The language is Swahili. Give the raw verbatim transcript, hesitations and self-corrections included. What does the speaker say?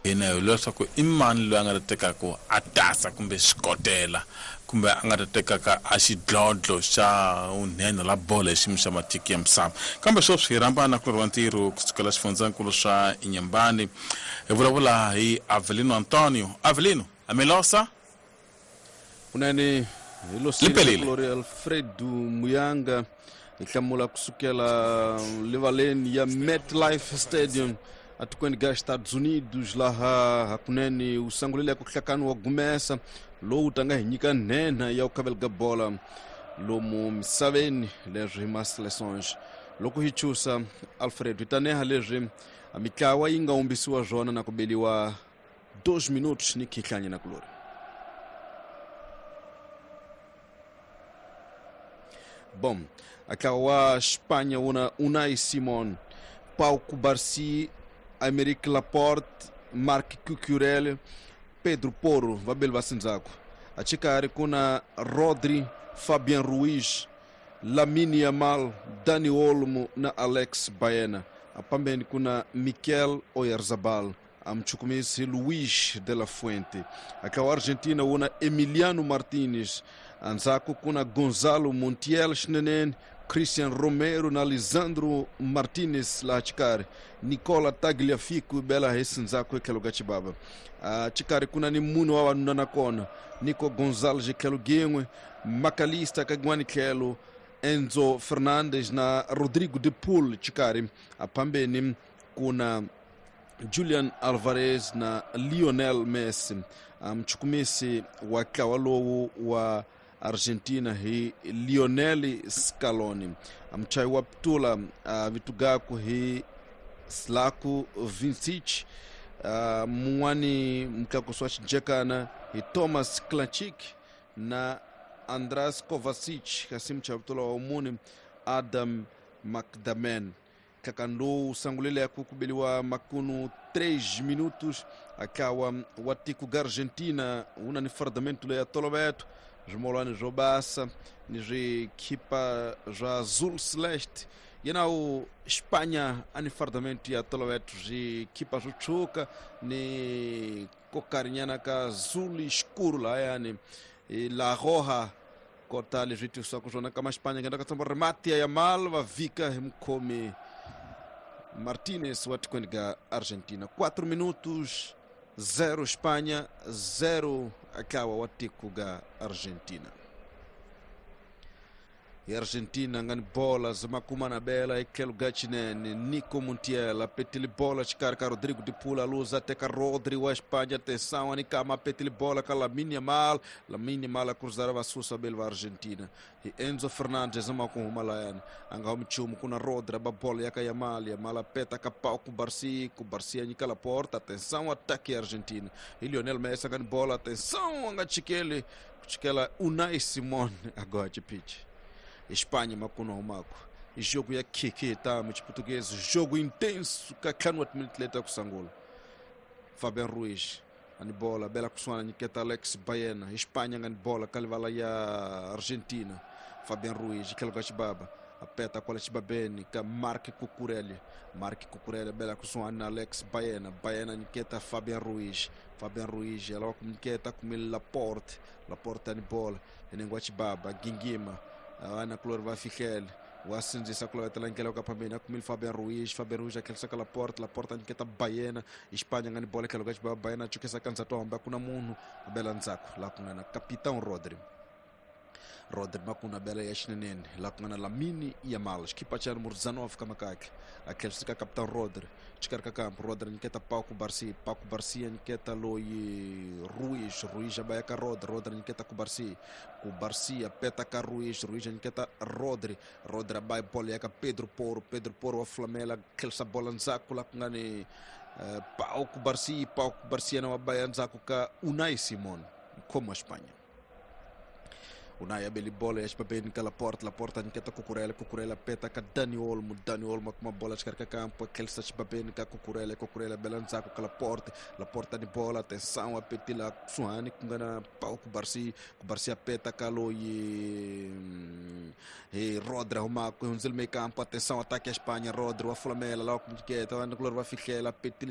hina yolosa ku imani lo anga teka ku atasa kumbe skotela kumbe anga teka ka axidlodlo xa unene la bola ximxa matiki ya msama kambe swo swi ramba na ku rwantiru kusukela xifundzakulu swa Inyambani evulavula hi Avelino Antonio. Avelino amelosa kunani hilo Gloria Alfredo Muyanga ikhamula kusukela levaleni ya MetLife Stadium atukweni ga Estados Unidos laha hakuneni usangulile kuhlakani wa gumesa lo utanga hinyika nena ya ukabelga bola lomu misaveni leswi ma seleções loko hichusa Alfredo itaneha leswi mitlawa yinga umbisiwa zona na kubeliwa dois minutos ni kihlanye na Gloria. Bom, akawa Espanha una Unai Simon, Pau Cubarsí, Aymeric Laporte, Marc Cucurella, Pedro Porro, Vabel Vasinzako. Achikari kuna Rodri, Fabian Ruiz, Lamine Yamal, Dani Olmo na Alex Baena. Apambeni kuna Mikel Oyarzabal, amchukumisi Luis de la Fuente. Akawa Argentina una Emiliano Martinez, anzako kuna Gonzalo Montiel Schnenen, Christian Romero na Lisandro Martinez la chikari, Nicola Tagliafico bela hesinzako ekelo gachibaba. Uh, chikari kuna ni munu wa wanuna kona, Nico Gonzalez ekelo gengwe, Macalista kagwani kelo, Enzo Fernandes na Rodrigo de Paul chikari. Apambeni kuna Julian Alvarez na Lionel Messi, mchukumisi um, wa kawalo wa Argentina hi Lionel Scaloni, amchai um, waptula uh, vitugako hi Slaku Vincic, uh, mwani mkako swachi jekana hi Thomas Klachik na Andras Kovacic, kasim chaptula wa umuni Adam McDamen. Kakando sangulele ya kukubeliwa makunu três minutos akawa watiku ga Argentina una ni fardamento ya tolobeto jmolani jobasa ni equipa já azul celeste yenao Espanha ani fardamento ya tolobeto ji equipa juchuka ni kokarinyana ka azul escuro lá yani la roja kota legítimo só kujona kama Espanha ngenda katsamba remate ya Yamal va vika mkome Martinez watukwenga Argentina. quatro minutos, zero Espanha, zero akawa watikuga Argentina. E Argentina ngani bola zamakuma bela ekelo gachinene Nico Montiel petili bola chikarka Rodrigo de Paul luza teka Rodri wa Espanha atenção anikama petili bola ka Lamine Yamal Lamine Yamal cruzava sussa belva Argentina e Enzo Fernandes zamakuma malayan anga umchumu kuna Rodri ba bola yaka Yamal Yamal peta ka Pau Cubarsí Cubarsí anika la porta atenção ataque Argentina e Lionel Messi ngani bola atenção anga chikele chikela Unai Simon agora de pitch. Espanha makuno humako jogo ya kiki tamu português jogo intenso kakano atletleta kusangula Fabian Ruiz ani bola bela kuswana niketa Alex Baena Espanha ngani bola kalivala ya Argentina Fabian Ruiz kelga chibaba apeta kwa chibabeni ka Marc Cucurella Marc Cucurella bela kuswana Alex Baena Baena niketa Fabian Ruiz Fabian Ruiz ela niketa kumil Laporte Laporte ani bola enengwa chibaba Gingima ana Clor vai ficar o assunto essa Clor tá lá em que ela capamena na com Fabian Ruiz Fabian Ruiz aquele saca la porta la porta que tá Baena Espanha ngani bola que lugar de Baena chuke essa cansa tomba kuna muno bela nzako lá kuna na capitão Rodri Rodri makuna bela yashnenen lá kuna Lamine Yamal equipa cha número dezenove kama kake aquele saca capitão Rodri chikarka campo Rodri niketa Pau Cubarsí Pau Cubarsí niketa loi Ruiz Ruiz abaya ka Rodri Rodri niketa Cubarsí Cubarsí apeta ka Ruiz Ruiz niketa Rodri Rodri abaya bola yaka Pedro Porro Pedro Porro a Flamela kelsa bola nzako la ngani uh, Pau Cubarsí Pau Cubarsí na abaya nzako ka Unai Simon como a Espanha Unai abeli bola ya shpabeni ka la porta la porta niketa Cucurella Cucurella peta ka Dani Olmo Dani Olmo kuma bola chikarka campo kelsa shpabeni ka Cucurella Cucurella belanzako ka la porta la porta ni bola atenção a petila suani kungana Pau Cubarsí Cubarsí peta ka lo e e Rodri uma com meio campo atenção ataque a Espanha Rodri a Flamela lá com que tá no vai ficar lá petila